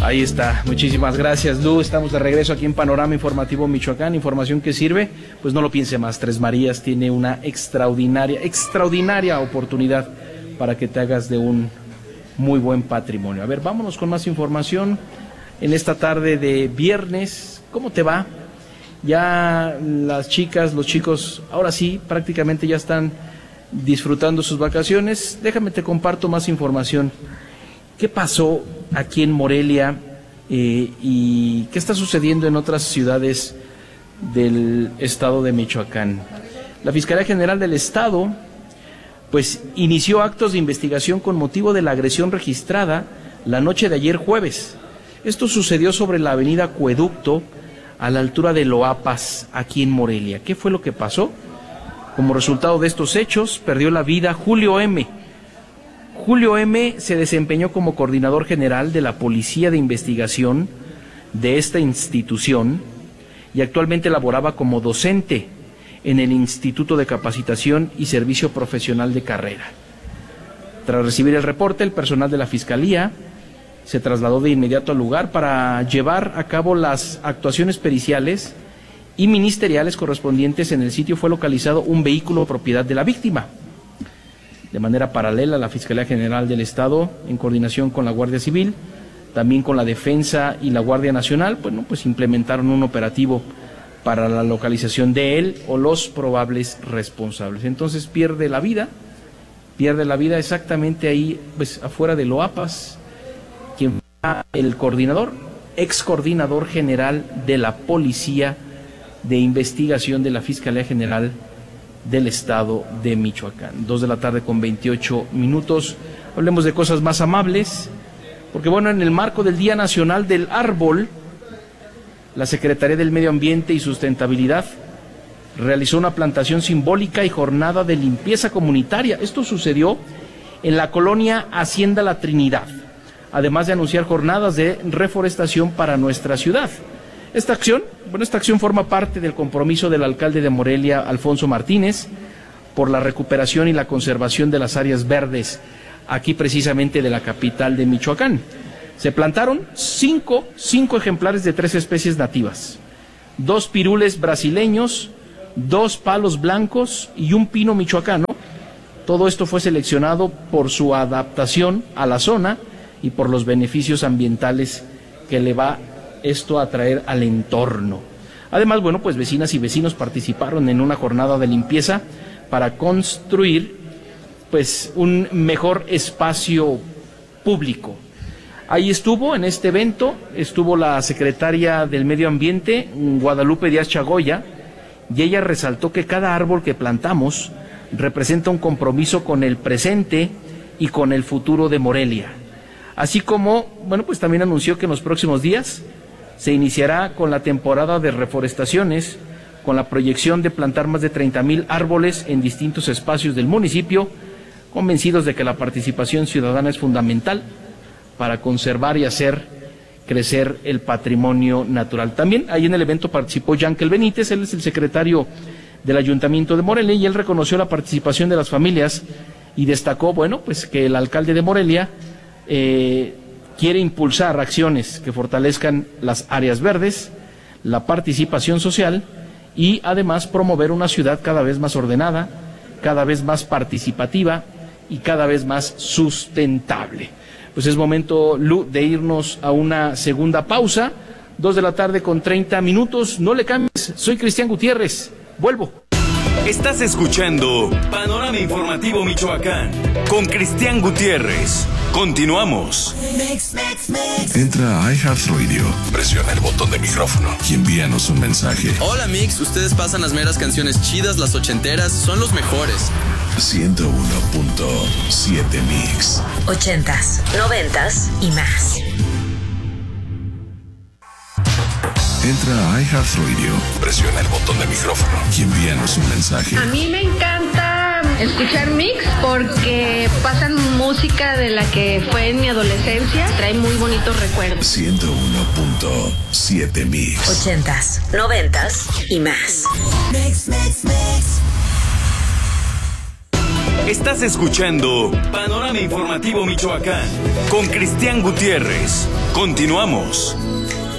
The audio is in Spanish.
Ahí está, muchísimas gracias, Lu. Estamos de regreso aquí en Panorama Informativo Michoacán. Información que sirve, pues no lo piense más. Tres Marías tiene una extraordinaria oportunidad para que te hagas de un muy buen patrimonio. A ver, vámonos con más información en esta tarde de viernes. ¿Cómo te va? Ya las chicas, los chicos, ahora sí, prácticamente ya están disfrutando sus vacaciones. Déjame te comparto más información. ¿Qué pasó aquí en Morelia y qué está sucediendo en otras ciudades del estado de Michoacán? La Fiscalía General del Estado pues inició actos de investigación con motivo de la agresión registrada la noche de ayer jueves. Esto sucedió sobre la avenida Acueducto, a la altura de Loapas, aquí en Morelia. ¿Qué fue lo que pasó? Como resultado de estos hechos, perdió la vida Julio M. Julio M. se desempeñó como coordinador general de la Policía de Investigación de esta institución y actualmente laboraba como docente en el Instituto de Capacitación y Servicio Profesional de Carrera. Tras recibir el reporte, el personal de la Fiscalía se trasladó de inmediato al lugar para llevar a cabo las actuaciones periciales y ministeriales correspondientes. En el sitio fue localizado un vehículo propiedad de la víctima. De manera paralela, la Fiscalía General del Estado, en coordinación con la Guardia Civil, también con la Defensa y la Guardia Nacional, pues implementaron un operativo para la localización de él o los probables responsables. Entonces pierde la vida exactamente ahí, pues afuera de Loapas, quien fue el coordinador, ex coordinador general de la Policía de Investigación de la Fiscalía General del Estado de Michoacán. 2:28 p.m. Hablemos de cosas más amables, porque en el marco del Día Nacional del Árbol, la Secretaría del Medio Ambiente y Sustentabilidad realizó una plantación simbólica y jornada de limpieza comunitaria. Esto sucedió en la colonia Hacienda La Trinidad, además de anunciar jornadas de reforestación para nuestra ciudad. Esta acción forma parte del compromiso del alcalde de Morelia, Alfonso Martínez, por la recuperación y la conservación de las áreas verdes, aquí precisamente de la capital de Michoacán. Se plantaron cinco ejemplares de 3 especies nativas, 2 pirules brasileños, 2 palos blancos y un pino michoacano. Todo esto fue seleccionado por su adaptación a la zona y por los beneficios ambientales que le va esto a traer al entorno. Además, pues vecinas y vecinos participaron en una jornada de limpieza para construir pues un mejor espacio público. Ahí en este evento, estuvo la secretaria del Medio Ambiente, Guadalupe Díaz Chagoya, y ella resaltó que cada árbol que plantamos representa un compromiso con el presente y con el futuro de Morelia. Así como, pues también anunció que en los próximos días se iniciará con la temporada de reforestaciones, con la proyección de plantar más de 30,000 árboles en distintos espacios del municipio, convencidos de que la participación ciudadana es fundamental para conservar y hacer crecer el patrimonio natural. También ahí en el evento participó Yankel Benítez, él es el secretario del Ayuntamiento de Morelia, y él reconoció la participación de las familias y destacó, pues que el alcalde de Morelia quiere impulsar acciones que fortalezcan las áreas verdes, la participación social y además promover una ciudad cada vez más ordenada, cada vez más participativa y cada vez más sustentable. Pues es momento, Lu, de irnos a una segunda pausa. 2:30 p.m. No le cambies, soy Cristian Gutiérrez, vuelvo. Estás escuchando Panorama Informativo Michoacán con Cristian Gutiérrez. Continuamos. Entra a iHeartRadio, presiona el botón de micrófono y envíanos un mensaje. Hola Mix, ustedes pasan las meras canciones chidas, las ochenteras, son los mejores. 101.7 Mix. 80s, 90s y más. Entra a iHeartRadio, presiona el botón de micrófono y envíanos un mensaje. A mí me encanta escuchar Mix porque pasan música de la que fue en mi adolescencia. Trae muy bonitos recuerdos. 101.7 Mix. 80s, 90s y más. Mix. Estás escuchando Panorama Informativo Michoacán con Cristian Gutiérrez. Continuamos.